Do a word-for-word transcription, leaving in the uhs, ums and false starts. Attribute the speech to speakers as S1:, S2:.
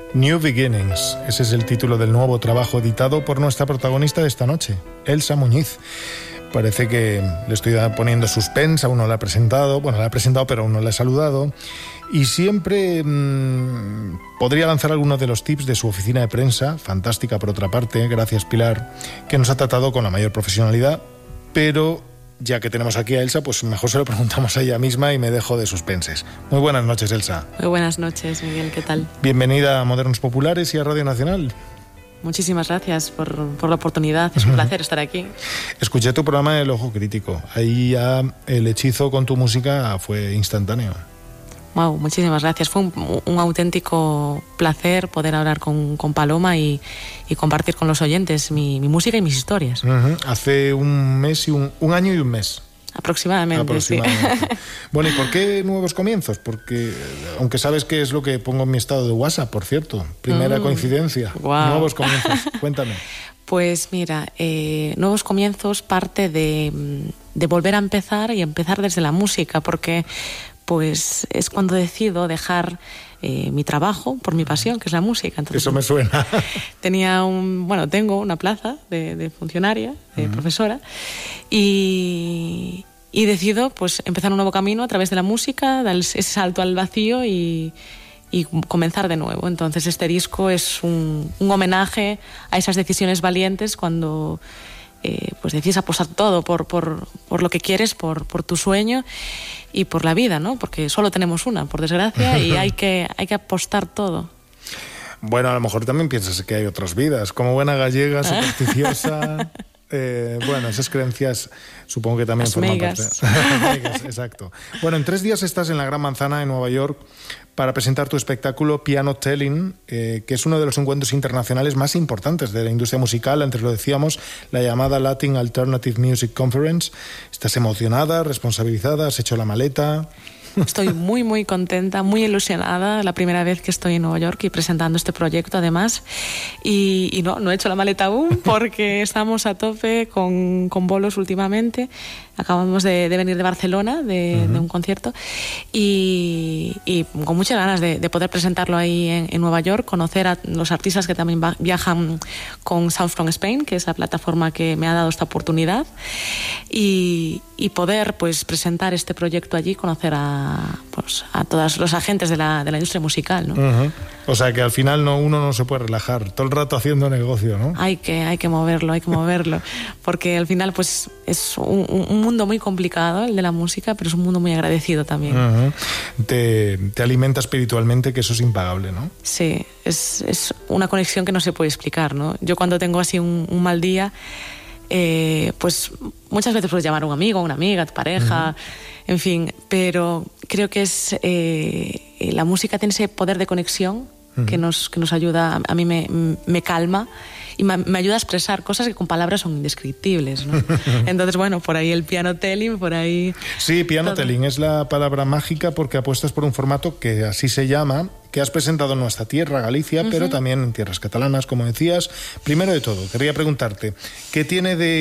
S1: New Beginnings, ese es el título del nuevo trabajo editado por nuestra protagonista de esta noche, Elsa Muñiz. Parece que le estoy poniendo suspense, aún no la he presentado, bueno, la he presentado pero aún no la he saludado, y siempre mmm, podría lanzar algunos de los tips de su oficina de prensa, fantástica por otra parte, gracias Pilar, que nos ha tratado con la mayor profesionalidad, pero ya que tenemos aquí a Elsa, pues mejor se lo preguntamos a ella misma y me dejo de suspenses. Muy buenas noches, Elsa.
S2: Muy buenas noches, Miguel, ¿qué tal?
S1: Bienvenida a Modernos Populares y a Radio Nacional.
S2: Muchísimas gracias por, por la oportunidad, es un placer estar aquí.
S1: Escuché tu programa El Ojo Crítico, ahí ya el hechizo con tu música fue instantáneo.
S2: Wow, muchísimas gracias. Fue un, un auténtico placer poder hablar con, con Paloma y, y compartir con los oyentes mi, mi música y mis historias.
S1: Uh-huh. Hace un mes y un, un año y un mes.
S2: Aproximadamente,
S1: Aproximadamente.
S2: sí.
S1: Bueno, ¿y por qué nuevos comienzos? Porque, aunque sabes que es lo que pongo en mi estado de WhatsApp, por cierto, primera mm, coincidencia,
S2: wow.
S1: Nuevos comienzos. Cuéntame.
S2: Pues mira, eh, Nuevos Comienzos parte de, de volver a empezar y empezar desde la música, porque pues es cuando decido dejar eh, mi trabajo por mi pasión, que es la música. Entonces,
S1: eso me suena. Tenía
S2: un, bueno, tengo una plaza de, de funcionaria, de uh-huh. profesora, y, y decido pues empezar un nuevo camino a través de la música, dar ese salto al vacío y, y comenzar de nuevo. Entonces este disco es un, un homenaje a esas decisiones valientes cuando eh, pues decides apostar todo por, por, por lo que quieres, por, por tu sueño y por la vida, ¿no? Porque solo tenemos una, por desgracia, y hay que, hay que apostar todo.
S1: Bueno, a lo mejor también piensas que hay otras vidas. Como buena gallega, supersticiosa... Eh, bueno, esas creencias supongo que también
S2: Las
S1: forman
S2: megas.
S1: parte. Megas, exacto. Bueno, en tres días estás en la Gran Manzana, en Nueva York, para presentar tu espectáculo Piano Telling, eh, que es uno de los encuentros internacionales más importantes de la industria musical. Antes lo decíamos, la llamada Latin Alternative Music Conference. ¿Estás emocionada, responsabilizada? ¿Has hecho la maleta?
S2: Estoy muy, muy contenta, muy ilusionada. La primera vez que estoy en Nueva York y presentando este proyecto, además. Y, y no, no he hecho la maleta aún porque estamos a tope con, con bolos últimamente. Acabamos de, de venir de Barcelona, de, uh-huh. de un concierto, y, y con muchas ganas de, de poder presentarlo ahí en, en Nueva York, conocer a los artistas que también va, viajan con Sounds from Spain, que es la plataforma que me ha dado esta oportunidad, y, y poder pues presentar este proyecto allí, conocer a, pues, a todos los agentes de la, de la industria musical, ¿no?
S1: Uh-huh. O sea que al final no, uno no se puede relajar, todo el rato haciendo negocio, ¿no?
S2: Hay que, hay que moverlo, hay que moverlo, porque al final pues es un, un mundo muy complicado el de la música, pero es un mundo muy agradecido también.
S1: Uh-huh. te, te alimenta espiritualmente, que eso es impagable, ¿no?
S2: Sí, es, es una conexión que no se puede explicar, ¿no? Yo cuando tengo así un, un mal día, eh, pues muchas veces puedes llamar a un amigo, a una amiga, a tu pareja, uh-huh. en fin, pero creo que es eh, la música tiene ese poder de conexión uh-huh. que nos, que nos ayuda, a mí me, me calma y me, me ayuda a expresar cosas que con palabras son indescriptibles, ¿no? Entonces, bueno, por ahí el piano telling, por ahí...
S1: Sí, piano todo. Telling es la palabra mágica porque apuestas por un formato que así se llama, que has presentado en nuestra tierra, Galicia, uh-huh. pero también en tierras catalanas, como decías. Primero de todo, quería preguntarte, ¿qué tiene de